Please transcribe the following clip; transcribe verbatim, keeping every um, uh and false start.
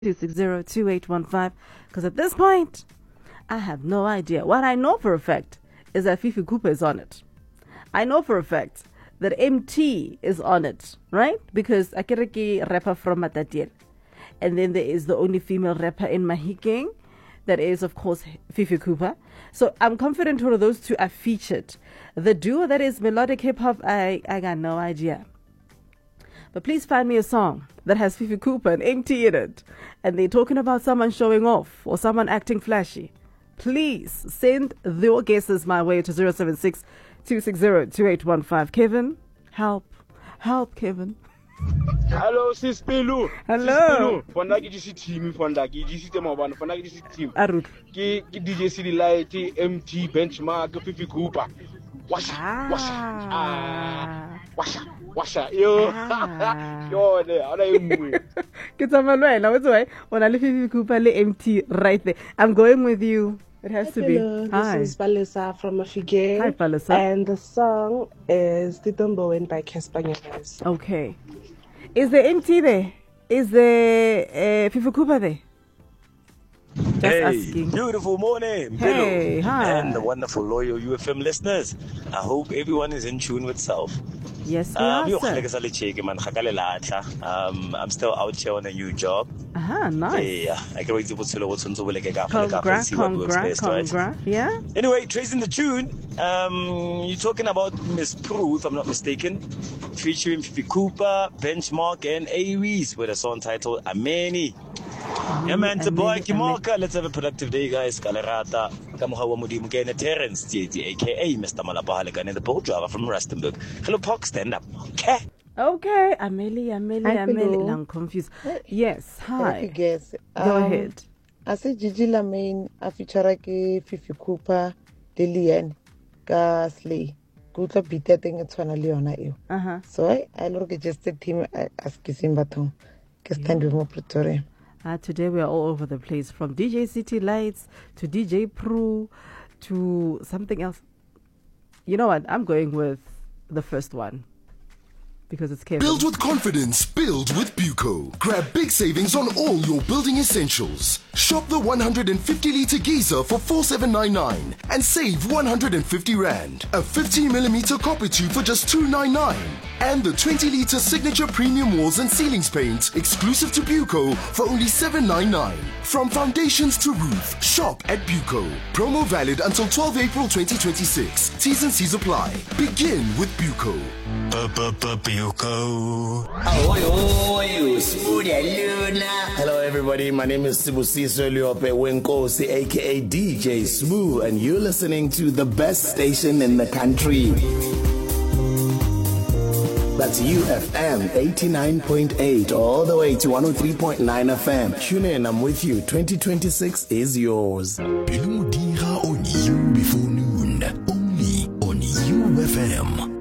two six zero two eight one five, because at this point, I have no idea. What I know for a fact is that Fifi Cooper is on it. I know for a fact that M T is on it, right? Because Akiriki rapper from Matatiel. And then there is the only female rapper in Mahikeng. That is, of course, Fifi Cooper. So I'm confident all of those two are featured. The duo that is melodic hip-hop, I, I got no idea. But please find me a song that has Fifi Cooper and M T in it, and they're talking about someone showing off or someone acting flashy. Please send your guesses my way to zero seven six two six zero two eight one five. Kevin, help. Help, Kevin. Hello, Sis Pelu. Hello. Fonda ki disi team, fonda ki disi tema ban, fonda ki disi team. Arut. Ki ki D J City Light, M T Benchmark, Fifi Cooper. Washa, Ah. washa, ah, washa, washa. Yo, Ah. yo, there. Ana imwe. Kita Manuela, what's why? When I leave Fifi Cooper, le M T right there. I'm going with you. It has to be. Hello, Hi. this is Palisa from Afige. Hi, Palisa. And the song is Titombowen by Casper Nyong'o. Okay. Is the M T there? Is the uh, Fifi Cooper there? Just Hey, asking. beautiful morning. Hey, Hello. hi. And the wonderful loyal U F M listeners. I hope everyone is in tune with self. Yes, we Um, are, yo, sir. kgale ke sa le check, man. Kgakale latla. Um, I'm still out here on a new job. Aha, nice. Yeah, I can't wait to put solo what's on so like and Congrats, see what works congrats, best, right? congrats. Yeah? Anyway, tracing the tune, um, you're talking about Miss Prue, if I'm not mistaken, featuring Fifi Cooper, Benchmark, and Aries with a song titled Ameni. Yeah, man, it's a boy, Ameni, Ameni. Kimoka. Let's have a productive day, guys. Kalerata, Kamuhawa Mudim Gene Terrence, T T, aka Mister Malapahalagan, and the boat driver from Rustenburg. Hello, Park, stand up. Okay. Okay, Amelie, Amelie, Hi, Amelie. hello. I'm confused. Yes, Hi. hi. Guess. Go Um, ahead. I say Gigi Lamaine, a feature ke Fifi Cooper, Lilian, ka Slay. Kutla bita teng e tshwana le yona eo. Uh-huh. So I I lore ke just a team as ke simbathong. Ke stand with mo Pretoria. Uh, today we are all over the place, from D J City Lights to D J Prue to something else. You know what? I'm going with the first one because it's Kevin. Build with confidence, build with Buco. Grab big savings on all your building essentials. Shop the one hundred fifty litre geyser for four seven nine nine and save one hundred fifty rand. A fifteen millimeter copper tube for just two nine nine. And the twenty litre signature premium walls and ceilings paint exclusive to Buco for only seven nine nine. From foundations to roof, shop at Buco. Promo valid until twelve April twenty twenty-six. T's and C's apply. Begin with Buco. Buco. Hello everybody, my name is Sibusiso Liope Wenkosi, aka D J Smooth, and you're listening to the best station in the country. That's U F M eighty-nine point eight all the way to one oh three point nine F M. Tune in, I'm with you. twenty twenty-six is yours. Ilumudira on you before noon. Only on U F M.